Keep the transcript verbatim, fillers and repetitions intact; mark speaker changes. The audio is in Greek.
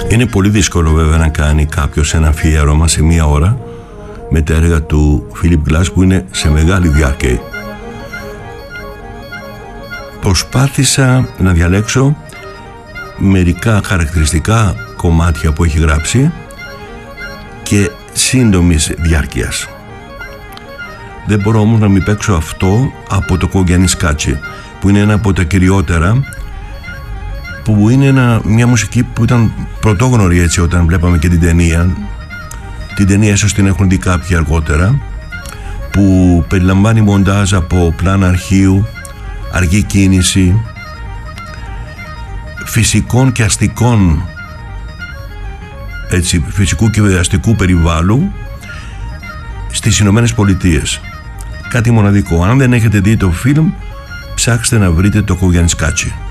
Speaker 1: Είναι πολύ δύσκολο βέβαια να κάνει κάποιος ένα αφιέρωμα σε μία ώρα με τα έργα του Philip Glass που είναι σε μεγάλη διάρκεια. Προσπάθησα να διαλέξω μερικά χαρακτηριστικά κομμάτια που έχει γράψει και σύντομης διάρκειας. Δεν μπορώ όμως να μην παίξω αυτό από το Κογιαννισκάτσι, που είναι ένα από τα κυριότερα, που είναι ένα, μια μουσική που ήταν πρωτόγνωρη έτσι όταν βλέπαμε και την ταινία. Την ταινία ίσως την έχουν δει κάποιοι αργότερα, που περιλαμβάνει μοντάζ από πλάνα αρχείου, αργή κίνηση, φυσικών και αστικών, έτσι, φυσικού και αστικού περιβάλλου στις Ηνωμένες Πολιτείες. Κάτι μοναδικό. Αν δεν έχετε δει το φιλμ, ψάξτε να βρείτε το Κογιαννισκάτσι.